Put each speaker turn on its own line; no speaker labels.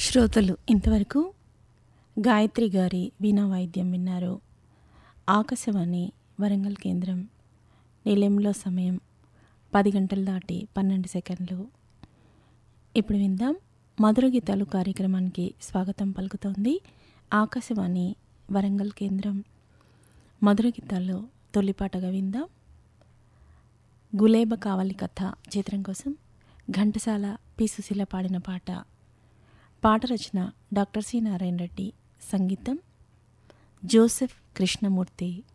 శ్రోతలు ఇంతవరకు గాయత్రి గారి వీణా వాయిద్యం విన్నారు. ఆకాశవాణి వరంగల్ కేంద్రం. నిలయంలో సమయం 10 గంటలు దాటి 12 సెకండ్లు. ఇప్పుడు విందాం మధుర గీతాలు కార్యక్రమానికి స్వాగతం పలుకుతోంది ఆకాశవాణి వరంగల్ కేంద్రం. మధుర గీతాల్లో తొలిపాటగా విందాం గులేబ కావలి కథ చిత్రం కోసం ఘంటసాల పి. సుశీల పాడిన పాట. పాట రచన డాక్టర్ సి. నారాయణ రెడ్డి, సంగీతం జోసెఫ్ కృష్ణమూర్తి.